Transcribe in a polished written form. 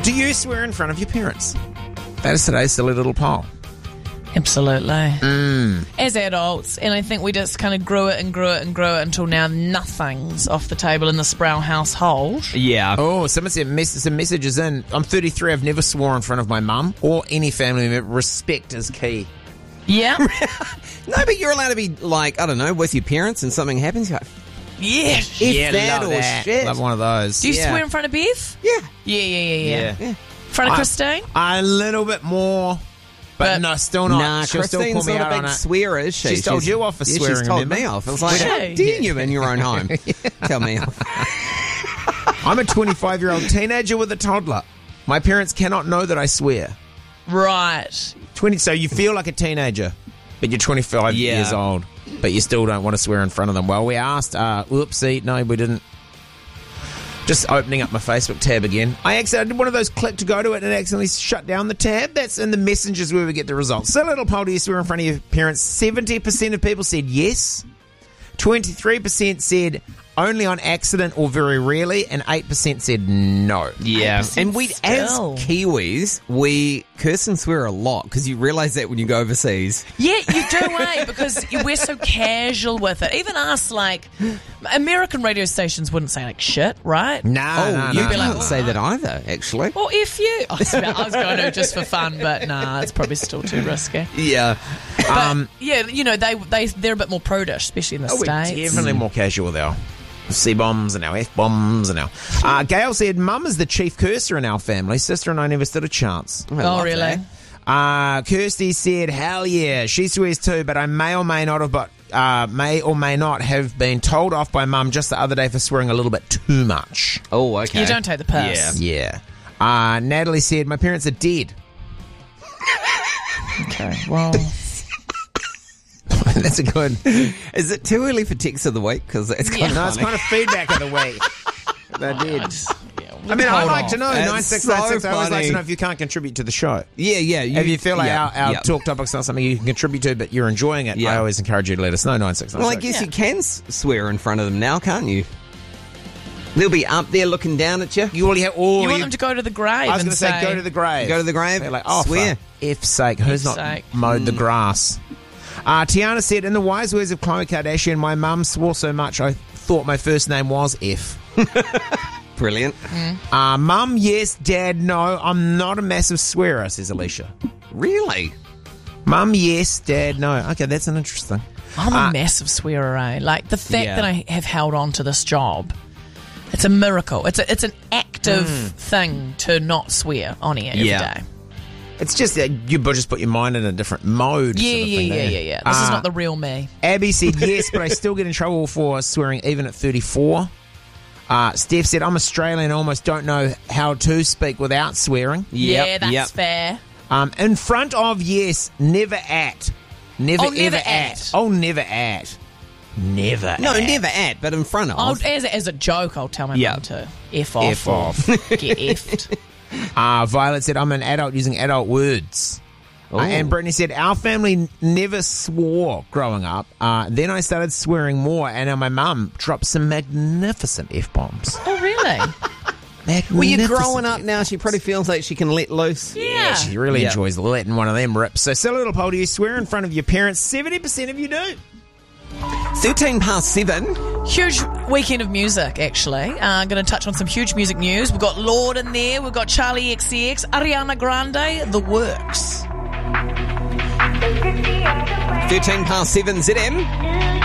Do you swear in front of your parents? That is today's silly little poll. Absolutely. As adults, and I think we just kind of grew it until now nothing's off the table in the Sproul household. Yeah. Oh, someone said some messages in. I'm 33. I've never swore in front of my mum or any family member. Respect is key. Yeah. No, but you're allowed to be like, I don't know, with your parents and something happens, you're like, Yeah. If that love or that. shit. Love one of those. Do you Yeah. swear in front of Bev? Yeah. Yeah. In front of Christine? A little bit more, but no, still not. Nah, She'll still Christine's pull me not out a on big it. swearer, is she? She's told you off for swearing, She's told remember? me off. I was like, She? how dare you in your own home? Tell me off. I'm a 25-year-old teenager with a toddler. My parents cannot know that I swear. Right. 20. So you feel like a teenager, but you're 25 Yeah. years old, but you still don't want to swear in front of them. Well, we asked. Oopsie, no, we didn't. Just opening up my Facebook tab again. I did one of those click to go to it and accidentally shut down the tab. That's in the messengers where we get the results. So, little poll, do you swear in front of your parents? 70% of people said yes. 23% said only on accident or very rarely, and 8% said no. Yeah. 8% And we, as still. Kiwis, we curse and swear a lot because you realise that when you go overseas. Yeah, you do, because we're so casual with it. Even us, like, American radio stations wouldn't say, like, shit, right? No, you no, can't no. say that either, actually. Well, if you... I was going to just for fun, but nah, it's probably still too risky. Yeah. But, yeah, you know, they're a bit more prudish, especially in the Oh, we're States. definitely more casual with our C-bombs and our F-bombs and our... Gail said, Mum is the chief cursor in our family. Sister and I never stood a chance. Oh, really? Kirsty said, hell yeah. She swears too, but I may or may not have been told off by Mum just the other day for swearing a little bit too much. Oh, okay. You don't take the piss. Yeah. Yeah. Natalie said, my parents are dead. Okay, well... That's a good... Is it too early for text of the week? Because it's kind of No, it's funny. kind of feedback of the week. They're dead. Yeah, I mean, I'd hold like on. to know. That's 9696. so I always like to funny. know if you can't contribute to the show. Yeah. If you feel like our yeah. talk topic's not something you can contribute to, but you're enjoying it, Yeah. I always encourage you to let us know. 9696. Well, I guess you can swear in front of them now, can't you? They'll be up there looking down at you. You want them to go to the grave I was and going to say, go to the grave. Go to the grave. They're like, oh, swear. for F's sake, who's F's not sake. mowed the grass? Tiana said, in the wise words of Khloe Kardashian, my mum swore so much I thought my first name was F. Brilliant. Mum, yes. Dad, no. I'm not a massive swearer, says Alicia. Really? Mum, yes. Dad, no. Okay, that's an interesting. I'm a massive swearer, eh? Like, the fact Yeah. that I have held on to this job, it's a miracle. It's an active thing to not swear on air every Yeah. day. It's just that you just put your mind in a different mode. Yeah, sort of thing there. yeah. This is not the real me. Abby said yes, but I still get in trouble for swearing even at 34. Steph said, I'm Australian and almost don't know how to speak without swearing. Yeah, that's yep. fair. In front of, yes, never at. Never, Oh, ever never at. at. Oh, never at. Never No, at. never at, but in front of. As a joke, I'll tell my Yeah. mum to F off. F off. Or get effed. Violet said, I'm an adult using adult words. And Brittany said, our family never swore growing up. Then I started swearing more, and now my mum dropped some magnificent F-bombs. Oh, really? Well, you're growing up now. She probably feels like she can let loose. Yeah. She really Yeah. enjoys letting one of them rip. So, silly little poll, do you swear in front of your parents? 70% of you do. 7:13. Huge weekend of music, actually. I'm going to touch on some huge music news. We've got Lorde in there. We've got Charlie XCX, Ariana Grande, The Works. 13 past 7 ZM.